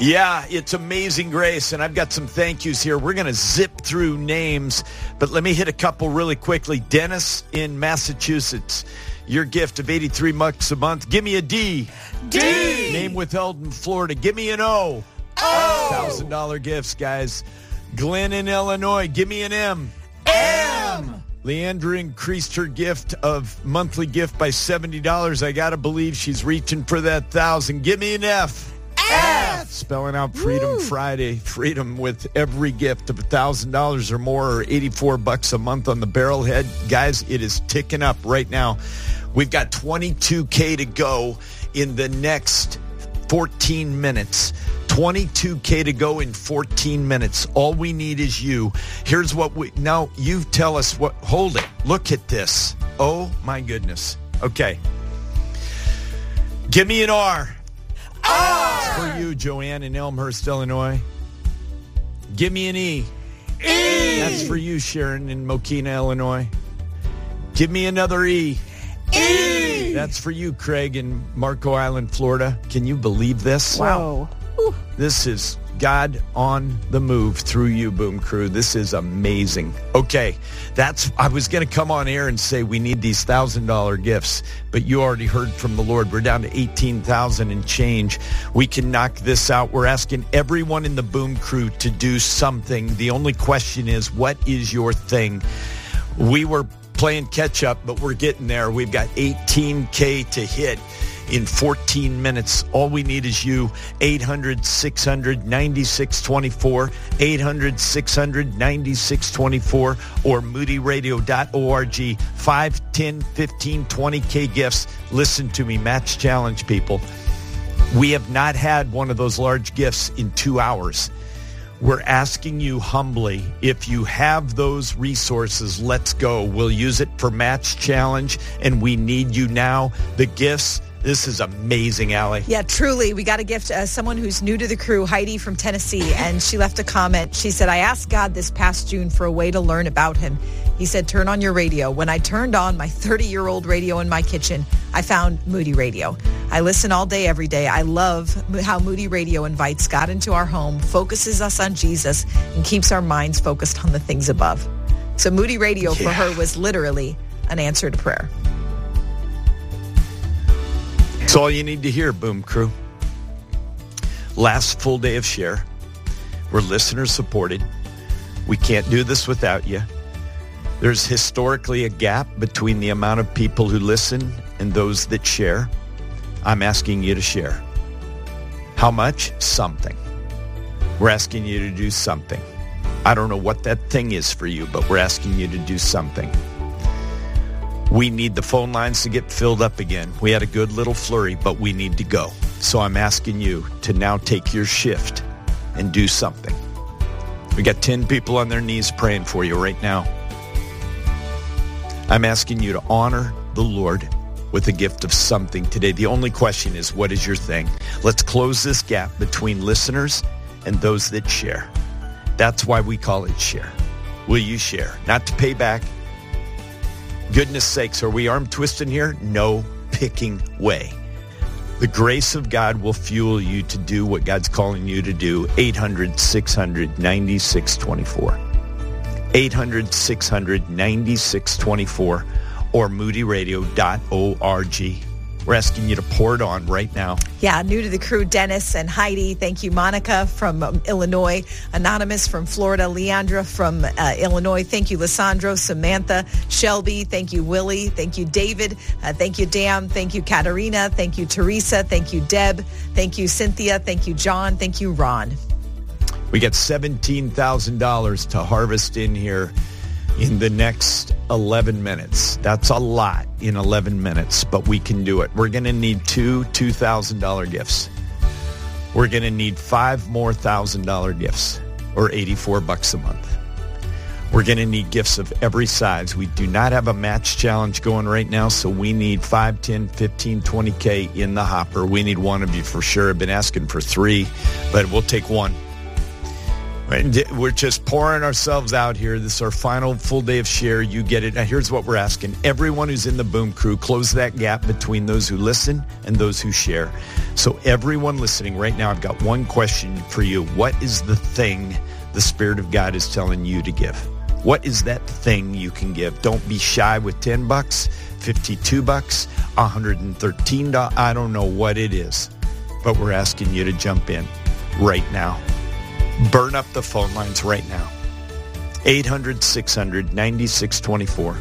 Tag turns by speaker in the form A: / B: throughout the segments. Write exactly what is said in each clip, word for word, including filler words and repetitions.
A: Yeah, it's Amazing Grace, and I've got some thank yous here. We're going to zip through names, but let me hit a couple really quickly. Dennis in Massachusetts, your gift of eighty-three bucks a month. Give me a D.
B: D.
A: Name withheld in Florida. Give me an O.
B: O.
A: one thousand dollars gifts, guys. Glenn in Illinois. Give me an M.
B: M.
A: Leandra increased her gift of monthly gift by seventy dollars. I got to believe she's reaching for that one thousand dollars. Give me an F.
B: F.
A: Spelling out Freedom Woo. Friday. Freedom with every gift of one thousand dollars or more, or eighty-four bucks a month on the Barrelhead. Guys, it is ticking up right now. We've got twenty-two K to go in the next fourteen minutes. twenty-two K to go in fourteen minutes. All we need is you. Here's what we... Now, you tell us what... Hold it. Look at this. Oh, my goodness. Okay. Give me an R.
B: R.
A: For you, Joanne in Elmhurst, Illinois. Give me an E.
B: E.
A: That's for you, Sharon in Mokina, Illinois. Give me another E.
B: E.
A: That's for you, Craig in Marco Island, Florida. Can you believe this?
C: Wow.
A: This is God on the move through you, Boom Crew. This is amazing. Okay, that's. I was going to come on air and say we need these one thousand dollars gifts, but you already heard from the Lord. We're down to eighteen thousand and change. We can knock this out. We're asking everyone in the Boom Crew to do something. The only question is, what is your thing? We were playing catch up, but we're getting there. We've got eighteen K to hit in fourteen minutes. All we need is you. eight hundred, six hundred, ninety-six twenty-four, eight hundred, six hundred, ninety-six twenty-four, or moody radio dot org. five, ten, fifteen, twenty K gifts. Listen to me, Match Challenge people. We have not had one of those large gifts in two hours. We're asking you humbly, if you have those resources, let's go. We'll use it for Match Challenge, and we need you now. The gifts... This is amazing, Allie.
C: Yeah, truly. We got a gift. Uh, someone who's new to the crew, Heidi from Tennessee, and she left a comment. She said, I asked God this past June for a way to learn about him. He said, turn on your radio. When I turned on my thirty-year-old radio in my kitchen, I found Moody Radio. I listen all day, every day. I love how Moody Radio invites God into our home, focuses us on Jesus, and keeps our minds focused on the things above. So Moody Radio
A: yeah.
C: for her was literally an answer to prayer.
A: It's all you need to hear, Boom Crew. Last full day of share. We're listener supported. We can't do this without you. There's historically a gap between the amount of people who listen and those that share. I'm asking you to share. How much? Something. We're asking you to do something. I don't know what that thing is for you, but we're asking you to do something. We need the phone lines to get filled up again. We had a good little flurry, but we need to go. So I'm asking you to now take your shift and do something. We got ten people on their knees praying for you right now. I'm asking you to honor the Lord with a gift of something today. The only question is, what is your thing? Let's close this gap between listeners and those that share. That's why we call it share. Will you share? Not to pay back. Goodness sakes, are we arm twisting here? No picking way. The grace of God will fuel you to do what God's calling you to do. eight hundred, six hundred, ninety-six twenty-four. eight hundred, six hundred, ninety-six twenty-four or moody radio dot org. We're asking you to pour it on right now.
C: Yeah, new to the crew, Dennis and Heidi. Thank you, Monica from um, Illinois. Anonymous from Florida. Leandra from uh, Illinois. Thank you, Lissandro. Samantha. Shelby. Thank you, Willie. Thank you, David. Uh, thank you, Dan. Thank you, Katerina. Thank you, Teresa. Thank you, Deb. Thank you, Cynthia. Thank you, John. Thank you, Ron.
A: We got seventeen thousand dollars to harvest in here in the next eleven minutes. That's a lot in eleven minutes, but we can do it. We're going to need two two thousand dollars gifts. We're going to need five more one thousand dollars gifts, or eighty-four bucks a month. We're going to need gifts of every size. We do not have a match challenge going right now, so we need five, ten, fifteen, twenty K in the hopper. We need one of you for sure. I've been asking for three, but we'll take one. And we're just pouring ourselves out here. This is our final full day of share. You get it. Now, here's what we're asking. Everyone who's in the Boom Crew, close that gap between those who listen and those who share. So everyone listening right now, I've got one question for you. What is the thing the Spirit of God is telling you to give? What is that thing you can give? Don't be shy with ten bucks, fifty-two bucks, one hundred thirteen dollars. I don't know what it is, but we're asking you to jump in right now. Burn up the phone lines right now. eight hundred, six hundred, ninety-six twenty-four.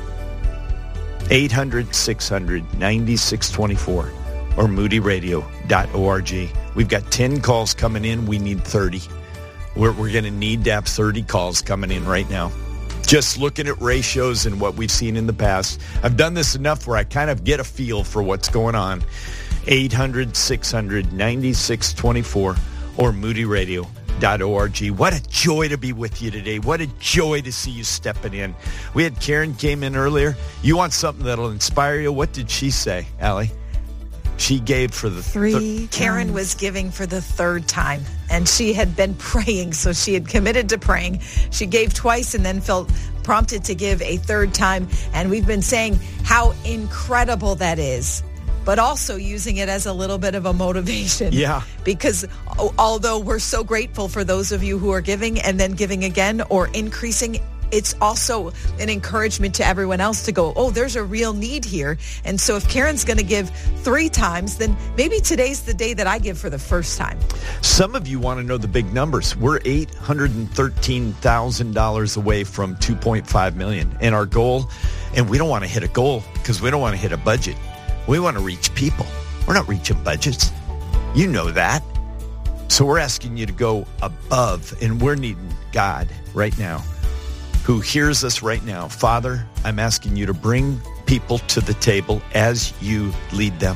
A: eight hundred, six hundred, ninety-six twenty-four or moody radio dot org. We've got ten calls coming in. We need thirty. We're, we're going to need to have thirty calls coming in right now. Just looking at ratios and what we've seen in the past. I've done this enough where I kind of get a feel for what's going on. eight hundred, six hundred, ninety-six twenty-four or moody radio dot org. What a joy to be with you today. What a joy to see you stepping in. We had Karen came in earlier. You want something that'll inspire you? What did she say, Allie? She gave for the
C: three.
A: Th-
C: Karen was giving for the third time, and she had been praying, so she had committed to praying. She gave twice and then felt prompted to give a third time, and we've been saying how incredible that is, but also using it as a little bit of a motivation.
A: Yeah.
C: Because although we're so grateful for those of you who are giving and then giving again or increasing, it's also an encouragement to everyone else to go, oh, there's a real need here. And so if Karen's going to give three times, then maybe today's the day that I give for the first time.
A: Some of you want to know the big numbers. We're eight hundred thirteen thousand dollars away from two point five million dollars. And our goal, and we don't want to hit a goal because we don't want to hit a budget. We want to reach people. We're not reaching budgets. You know that. So we're asking you to go above, and we're needing God right now, who hears us right now. Father, I'm asking you to bring people to the table as you lead them.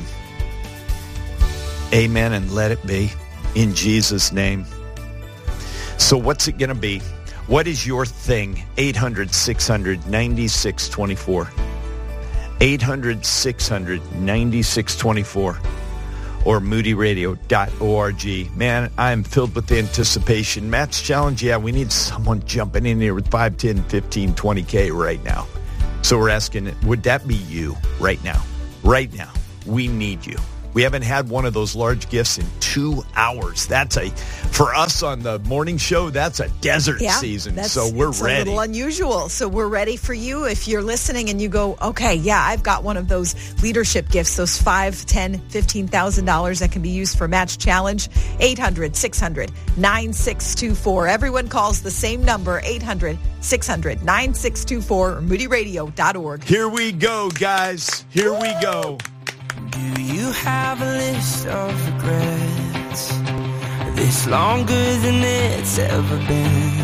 A: Amen, and let it be in Jesus' name. So what's it going to be? What is your thing? eight hundred, six hundred, ninety-six twenty-four. eight hundred, six hundred, ninety-six twenty-four. Or moody radio dot org. Man, I'm filled with anticipation. Matt's challenge, yeah, we need someone jumping in here with five, ten, fifteen, twenty K right now. So we're asking, would that be you right now? Right now, we need you. We haven't had one of those large gifts in two hours. That's a, for us on the morning show, that's a desert
C: yeah,
A: season. So we're
C: it's
A: ready.
C: It's a little unusual. So we're ready for you. If you're listening and you go, okay, yeah, I've got one of those leadership gifts, those five, ten, fifteen thousand dollars that can be used for Match Challenge. eight hundred, six hundred, nine six two four. Everyone calls the same number, eight hundred, six hundred, nine six two four or moody radio dot org.
A: Here we go, guys. Here we go.
B: Do you have a list of regrets? This longer than it's ever been.